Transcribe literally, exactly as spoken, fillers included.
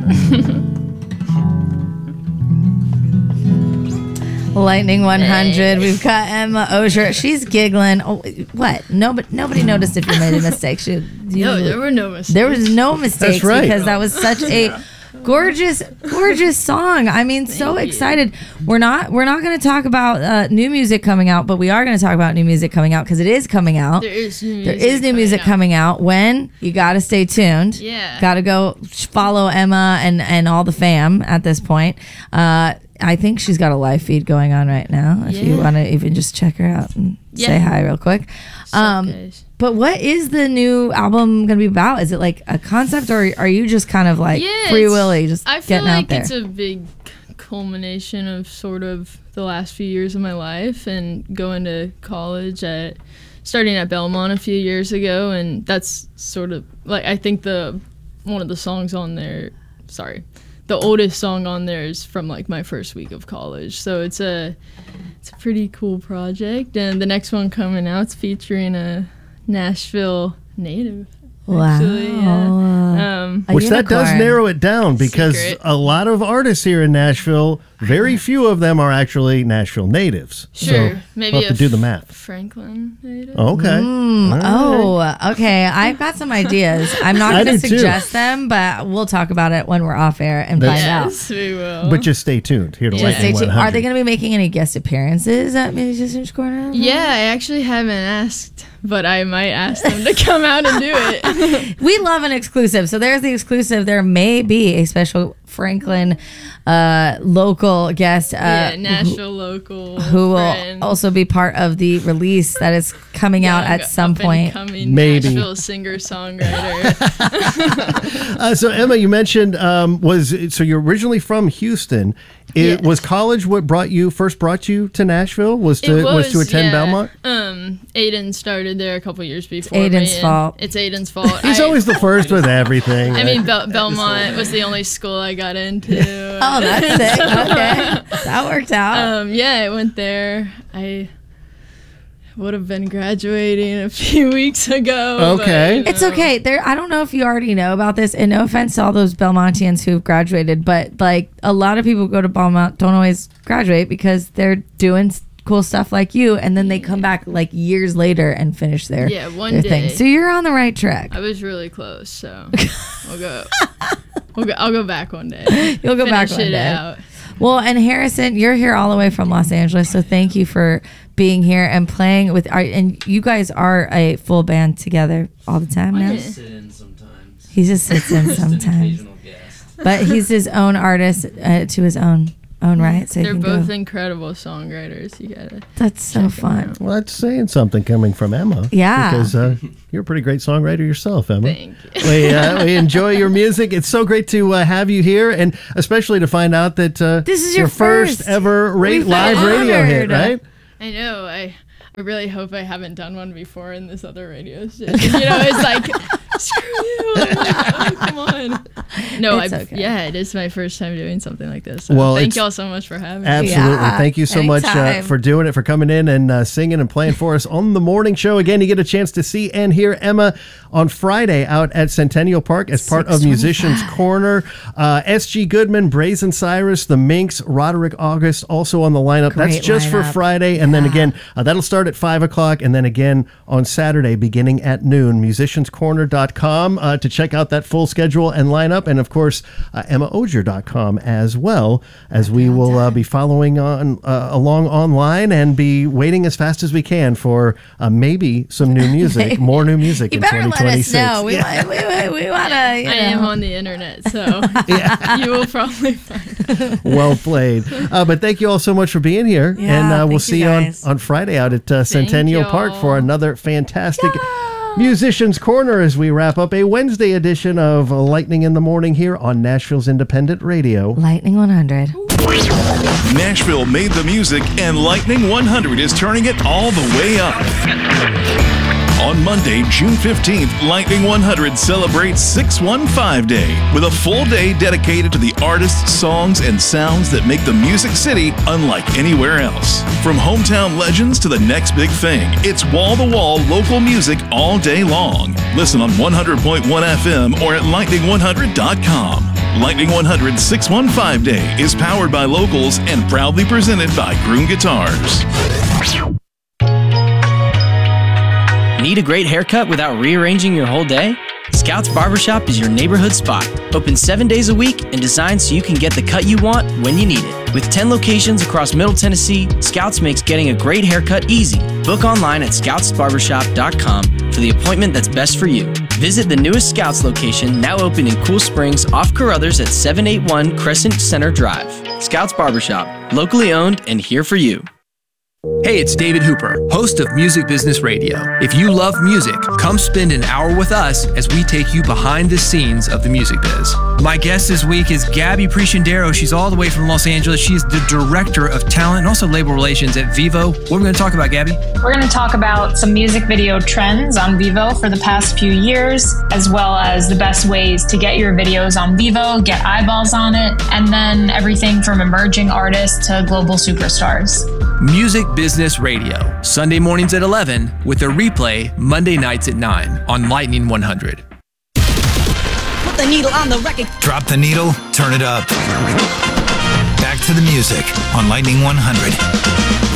Lightning one hundred. We've got Emma Ogier. She's giggling. Oh, what? Nobody, nobody noticed if you made a mistake. She, you, no, there were no mistakes. There was no mistakes. That's right. Because that was such a gorgeous, gorgeous song. I mean, Thank so you. excited. We're not, we're not going to talk about uh, new music coming out, but we are going to talk about new music coming out because it is coming out. There is new There music. is new music coming out. When? You got to stay tuned. Yeah. Got to go follow Emma and, and all the fam at this point. Uh, I think she's got a live feed going on right now. If you Yeah. want to even just check her out and say Yeah. hi real quick. Um, guys. but what is the new album going to be about? Is it like a concept, or are you just kind of like Yeah, free it's- willy, just I feel getting like out there? it's a big culmination of sort of the last few years of my life and going to college at starting at Belmont a few years ago, and that's sort of like I think the one of the songs on there. Sorry. The oldest song on there is from like my first week of college, so it's a it's a pretty cool project. And the next one coming out's featuring a Nashville native. Actually, Wow. yeah. Um, A Which that does unicorn. narrow it down because Secret. a lot of artists here in Nashville, very few of them are actually Nashville natives. Sure, So maybe we'll have a to do the math. Franklin native. Okay. Mm, All right. oh, okay. I've got some ideas. I'm not I going to do too. suggest them, but we'll talk about it when we're off air and find out. Yes, we will. But just stay tuned here to Yeah. Stay Lightning tuned. one hundred. Are they going to be making any guest appearances at Musicians Corner? yeah, I actually haven't asked, but I might ask them to come out and do it. We love an exclusive. So there's the exclusive. There may be a special Franklin uh, local guest uh, yeah, Nashville local. who will friend. also be part of the release that is coming out Young, at some point. up-and-coming Maybe. Nashville singer-songwriter. Uh, so Emma, you mentioned um, was so you're originally from Houston. It Yes. was college what brought you first brought you to Nashville was to It was, to attend yeah. Belmont. Um, Aiden started there a couple years before. Aiden's me, and fault. It's Aiden's fault. He's I, always the first with everything. I mean, Bel- Belmont was the only school I got into. Oh, that's sick. Okay. That worked out. Um, yeah, I went there. I would have been graduating a few weeks ago. Okay. but, you It's know. okay. There, I don't know if you already know about this, and no offense to all those Belmontians who've graduated, but like a lot of people who go to Belmont don't always graduate because they're doing s- cool stuff like you, and then they come back like years later and finish their Yeah, one their day. thing. So you're on the right track. I was really close, so we'll go. We'll go. I'll go back one day. You'll go back Finish one it day. out. Well, and Harrison, you're here all the way from Los Angeles, so thank you for being here and playing with our. And you guys are a full band together all the time now. Yeah. Sit in sometimes. He just sits in Just an sometimes, occasional guest. but he's his own artist uh, to his own own right. So he They're can both go. incredible songwriters. You gotta. That's so fun. Well, that's saying something coming from Emma. Yeah. Because uh, you're a pretty great songwriter yourself, Emma. Thank you. we, uh, we enjoy your music. It's so great to uh, have you here, and especially to find out that uh, This is your first, first. ever ra- We feel live radio hit, honored. right? I know. I. I really hope I haven't done one before in this other radio station. You know, it's like, screw you. I'm like, oh, come on. No, I. It's okay. Yeah, it is my first time doing something like this. So Well, thank it's- y'all so much for having me. Absolutely. Yeah, Thank you so much uh, anytime. for doing it, for coming in and uh, singing and playing for us on the morning show. Again, you get a chance to see and hear Emma on Friday out at Centennial Park as part of Musicians Corner. Uh, S G Goodman, Brazen Cyrus, The Minx, Roderick August also on the lineup. Great That's just for lineup. Friday. And then Yeah. again, uh, that'll start at five o'clock. And then again on Saturday beginning at noon. musicians corner dot com uh, to check out that full schedule and lineup. And of course, uh, emma ogier dot com as well, as we will uh, be following on uh, along online and be waiting as fast as we can for uh, maybe some new music, more new music You in better twenty let us twenty-six. know. We, want, we, we, we want to. You I am know. on the internet, so you will probably find. Well played. Uh, but thank you all so much for being here. Yeah, and uh, we'll thank see you you on, guys. on Friday out at uh, Centennial y'all. Park for another fantastic Musicians Corner as we wrap up a Wednesday edition of Lightning in the Morning here on Nashville's Independent Radio. Lightning one hundred. Nashville made the music, and Lightning one hundred is turning it all the way up. On Monday, June fifteenth, Lightning one hundred celebrates six one five Day with a full day dedicated to the artists, songs, and sounds that make the Music City unlike anywhere else. From hometown legends to the next big thing, it's wall-to-wall local music all day long. Listen on one hundred point one F M or at lightning one hundred dot com. Lightning one hundred six one five Day is powered by locals and proudly presented by Groom Guitars. Need a great haircut without rearranging your whole day? Scouts Barbershop is your neighborhood spot. Open seven days a week and designed so you can get the cut you want when you need it. With ten locations across Middle Tennessee, Scouts makes getting a great haircut easy. Book online at scouts barbershop dot com for the appointment that's best for you. Visit the newest Scouts location, now open in Cool Springs off Carruthers at seven eighty-one Crescent Center Drive. Scouts Barbershop, locally owned and here for you. Hey, it's David Hooper, host of Music Business Radio. If you love music, come spend an hour with us as we take you behind the scenes of the music biz. My guest this week is Gabby Prescindero. She's all the way from Los Angeles. She's the Director of Talent and also Label Relations at Vevo. What are we going to talk about, Gabby? We're going to talk about some music video trends on Vevo for the past few years, as well as the best ways to get your videos on Vevo, get eyeballs on it, and then everything from emerging artists to global superstars. Music Business Radio, Sunday mornings at eleven, with a replay Monday nights at nine on Lightning one hundred. Put the needle on the record. Drop the needle, turn it up. Back to the music on Lightning one hundred.